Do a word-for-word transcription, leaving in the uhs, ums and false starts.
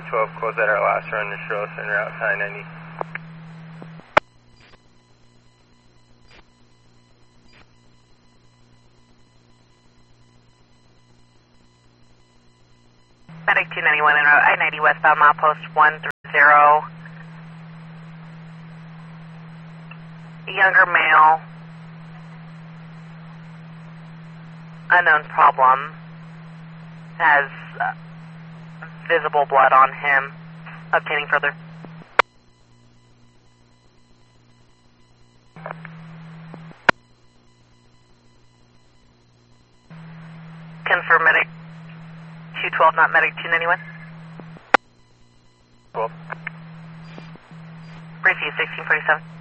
twelve, close at our last run to show us en route to I ninety. Medic two ninety-one en route, I ninety westbound, milepost one three zero. Younger male. Unknown problem. Has uh, visible blood on him. Obtaining further. Confirm medic two twelve, not medic two ninety-one. twelve. Brief you sixteen forty-seven.